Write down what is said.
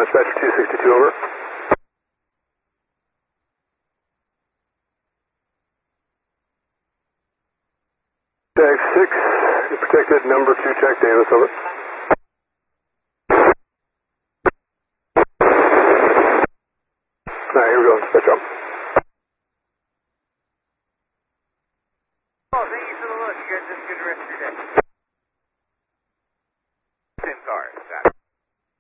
Dispatcher 262, over. Tag 6, protected number 2, check Davis, over. Alright, here we go, dispatch up. Oh, thank you for the look. You guys have a good rest of your day.